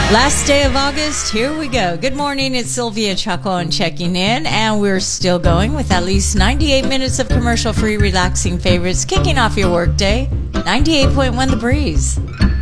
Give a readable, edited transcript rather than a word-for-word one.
Last day of August, here we go. Good morning, it's Sylvia Chacon checking in, and we're still going with at least 98 minutes of commercial-free relaxing favorites, kicking off your workday. 98.1 The Breeze.